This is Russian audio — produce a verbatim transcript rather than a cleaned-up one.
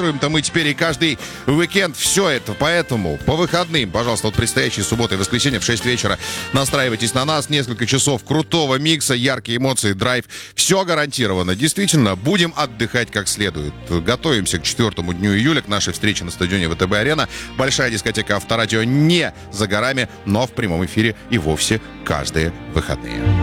транслируем-то мы теперь и каждый уикенд. Все это, поэтому по выходным, пожалуйста, вот предстоящие субботы и воскресенье в шесть вечера настраивайтесь на нас. Несколько часов крутого микса, яркие эмоции, драйв. Все гарантировано. Действительно, будем отдыхать как следует. Готовимся к четвертому дню июля, к нашей встрече на стадионе ВТБ-арена. Большая дискотека Авторадио не за горами, но в прямом эфире и вовсе каждые выходные.